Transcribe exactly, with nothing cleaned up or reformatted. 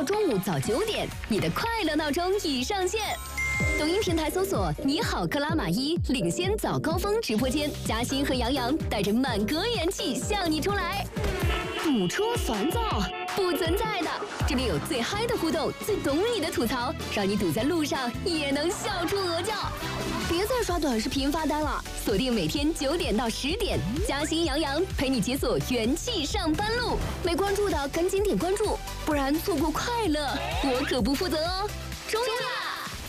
中午早九点，你的快乐闹钟已上线。抖音平台搜索“你好克拉玛依”，领先早高峰直播间，嘉欣和杨洋带着满格元气向你冲来。堵车烦躁不存在的，这里有最嗨的互动，最懂你的吐槽，让你堵在路上也能笑出鹅叫。别再刷短视频发呆了，锁定每天九点到十点，嘉欣杨洋陪你解锁元气上班路。没关注的赶紧点关注，不然错过快乐我可不负责哦。中央